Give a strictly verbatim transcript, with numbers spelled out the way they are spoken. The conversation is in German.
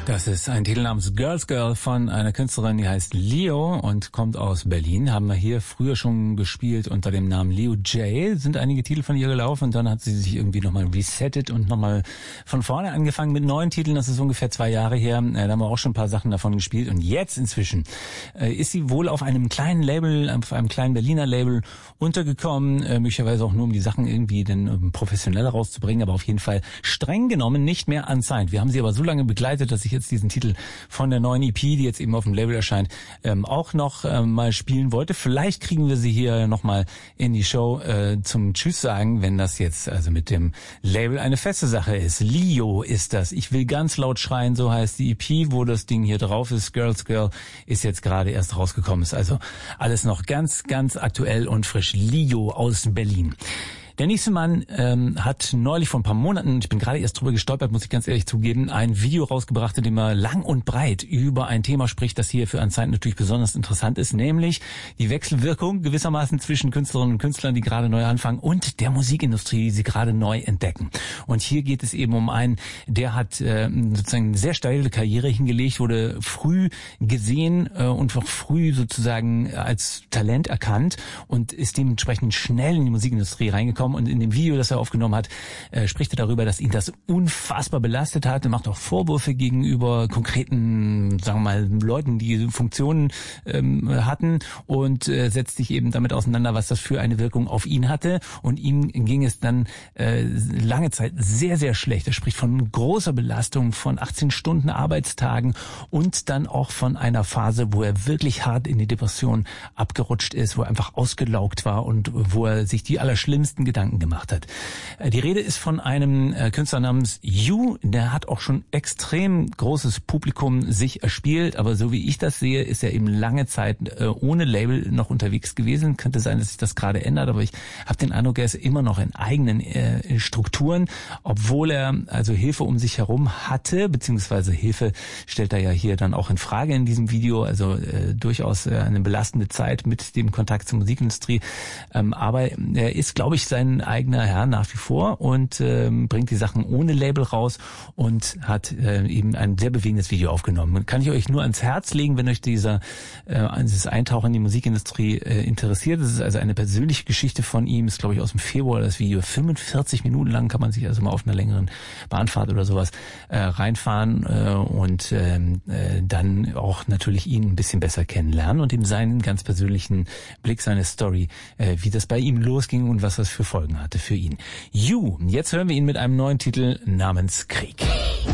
Das ist ein Titel namens Girls Girl von einer Künstlerin, die heißt Leo und kommt aus Berlin. Haben wir hier früher schon gespielt unter dem Namen Leo J. Sind einige Titel von ihr gelaufen und dann hat sie sich irgendwie nochmal resettet und nochmal von vorne angefangen mit neuen Titeln. Das ist ungefähr zwei Jahre her. Da haben wir auch schon ein paar Sachen davon gespielt. Und jetzt inzwischen ist sie wohl auf einem kleinen Label, auf einem kleinen Berliner Label untergekommen. Möglicherweise auch nur, um die Sachen irgendwie dann professionell rauszubringen. Aber auf jeden Fall streng genommen nicht mehr unsigned. Wir haben sie aber so lange begleitet, dass ich jetzt diesen Titel von der neuen E P, die jetzt eben auf dem Label erscheint, ähm, auch noch ähm, mal spielen wollte. Vielleicht kriegen wir sie hier nochmal in die Show äh, zum Tschüss sagen, wenn das jetzt also mit dem Label eine feste Sache ist. Leo ist das. Ich will ganz laut schreien, so heißt die E P, wo das Ding hier drauf ist. Girls Girl ist jetzt gerade erst rausgekommen. Ist also alles noch ganz, ganz aktuell und frisch. Leo aus Berlin. Der nächste Mann ähm, hat neulich vor ein paar Monaten, ich bin gerade erst drüber gestolpert, muss ich ganz ehrlich zugeben, ein Video rausgebracht, in dem er lang und breit über ein Thema spricht, das hier für Unsigned natürlich besonders interessant ist, nämlich die Wechselwirkung gewissermaßen zwischen Künstlerinnen und Künstlern, die gerade neu anfangen, und der Musikindustrie, die sie gerade neu entdecken. Und hier geht es eben um einen, der hat äh, sozusagen eine sehr steile Karriere hingelegt, wurde früh gesehen äh, und auch früh sozusagen als Talent erkannt und ist dementsprechend schnell in die Musikindustrie reingekommen. Und in dem Video, das er aufgenommen hat, äh, spricht er darüber, dass ihn das unfassbar belastet hat. Er macht auch Vorwürfe gegenüber konkreten, sagen wir mal, Leuten, die Funktionen ähm, hatten und äh, setzt sich eben damit auseinander, was das für eine Wirkung auf ihn hatte. Und ihm ging es dann äh, lange Zeit sehr, sehr schlecht. Er spricht von großer Belastung, von achtzehn Stunden Arbeitstagen und dann auch von einer Phase, wo er wirklich hart in die Depression abgerutscht ist, wo er einfach ausgelaugt war und wo er sich die allerschlimmsten Gedanken gemacht hat. Die Rede ist von einem Künstler namens You, der hat auch schon extrem großes Publikum sich erspielt, aber so wie ich das sehe, ist er eben lange Zeit ohne Label noch unterwegs gewesen. Könnte sein, dass sich das gerade ändert, aber ich habe den Eindruck, er ist immer noch in eigenen äh, Strukturen, obwohl er also Hilfe um sich herum hatte, beziehungsweise Hilfe stellt er ja hier dann auch in Frage in diesem Video, also äh, durchaus äh, eine belastende Zeit mit dem Kontakt zur Musikindustrie, ähm, aber er ist, glaube ich, sein eigener Herr nach wie vor und ähm, bringt die Sachen ohne Label raus und hat äh, eben ein sehr bewegendes Video aufgenommen. Kann ich euch nur ans Herz legen, wenn euch dieser äh, dieses Eintauchen in die Musikindustrie äh, interessiert. Das ist also eine persönliche Geschichte von ihm, ist glaube ich aus dem Februar das Video, fünfundvierzig Minuten lang, kann man sich also mal auf einer längeren Bahnfahrt oder sowas äh, reinfahren äh, und äh, dann auch natürlich ihn ein bisschen besser kennenlernen und ihm seinen ganz persönlichen Blick, seine Story, äh, wie das bei ihm losging und was das für Folgen hatte für ihn. You, jetzt hören wir ihn mit einem neuen Titel namens Krieg.